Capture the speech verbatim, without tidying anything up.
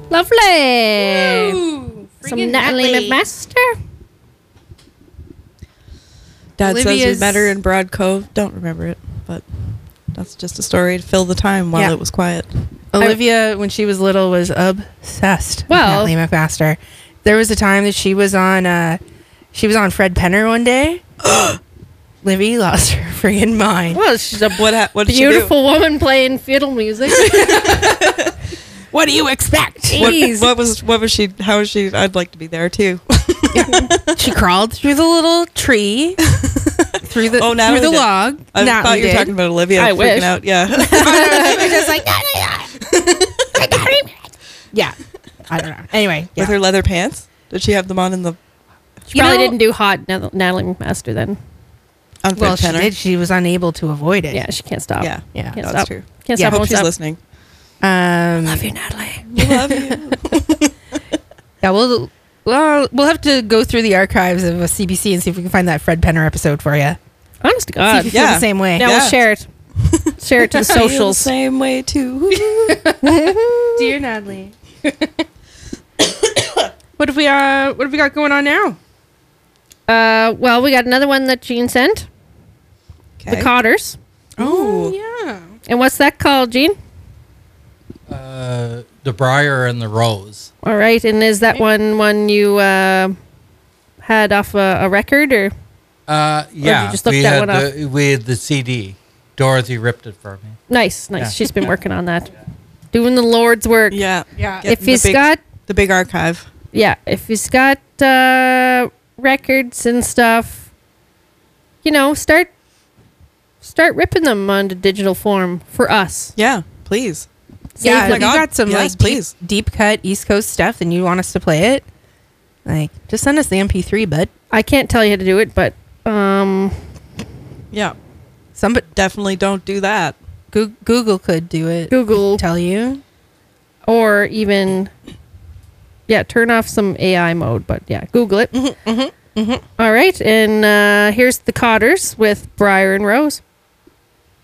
Lovely. Ooh, Some friggin' Natalie Natalie. McMaster. Dad says Olivia's- we met her in Broad Cove. Don't remember it, but that's just a story to fill the time while Yeah. it was quiet. Olivia, when she was little, was obsessed Well- with Natalie McMaster. There was a time that she was on, uh, she was on Fred Penner one day. Livy lost her friggin' mind. Well, she's a What? Ha- what did beautiful woman playing fiddle music. What do you expect? she do? What, Jeez. what was? What was she? How was she? I'd like to be there too. She crawled through the little tree, through the Oh, through Natalie the did. log. I Natalie thought you were did. talking about Olivia I freaking wish. out. Yeah. It was just like yeah. I don't know. Anyway, yeah. With her leather pants. Did she have them on in the She You probably know- didn't do hot Nat- Natalie McMaster then. on Fred well, she Penner? did. She was unable to avoid it. Yeah, she can't stop. Yeah. Yeah. Can't That's stop. true. Can't Yeah, stop. I hope won't she's stop. listening. Um, Love you, Natalie. Love you. yeah, we'll well we'll have to go through the archives of a C B C and see if we can find that Fred Penner episode for you. Honest to See God. if you feel yeah. the same way. Now Yeah. we'll share it. Share it to the Feel the socials. same way too. Dear Natalie. What have we uh what have we got going on now? Uh, well, we got another one that Jean sent. The Okay. Cotters. Oh. yeah. And what's that called, Jean? Uh, the Briar and the Rose. All right. And is that one one you uh, had off a, a record or? Uh, yeah, just look we that had one the, we had the C D. Dorothy ripped it for me. Nice, nice. Yeah. She's been working on that. Doing the Lord's work. Yeah. Yeah. Getting If the he's big- got, the big archive. yeah, if he's got uh, records and stuff, you know, start start ripping them onto digital form for us. Yeah. Please. Yeah, Oh if my you God. got some Yes, like please. deep, deep cut East Coast stuff and you want us to play it, like just send us the M P three, bud. I can't tell you how to do it, but um, Yeah. Somebody Definitely don't do that. Goo- Google could do it. Google Tell you. or even, yeah, turn off some A I mode. But yeah, Google it. Mm-hmm, mm-hmm, mm-hmm. All right, and uh, here's the Cotters with Briar and Rose.